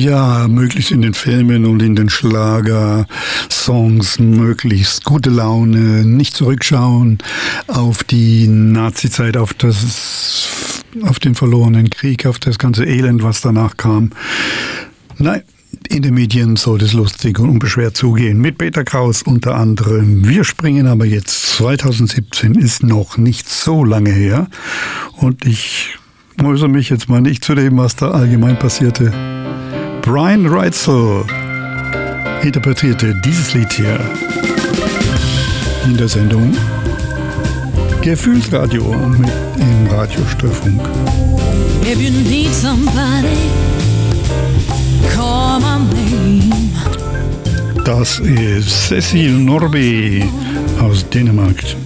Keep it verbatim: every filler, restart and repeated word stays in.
Ja, möglichst in den Filmen und in den Schlager-Songs möglichst gute Laune, nicht zurückschauen auf die Nazi-Zeit, auf das, auf den verlorenen Krieg, auf das ganze Elend, was danach kam. Nein, in den Medien sollte es lustig und unbeschwert zugehen. Mit Peter Kraus unter anderem. Wir springen aber jetzt. zwanzig siebzehn ist noch nicht so lange her. Und ich äußere mich jetzt mal nicht zu dem, was da allgemein passierte. Brian Reitzel interpretierte dieses Lied hier in der Sendung Gefühlsradio mit im Radiostörfunk. If you need somebody, call my name. Das ist Cecil Norby aus Dänemark.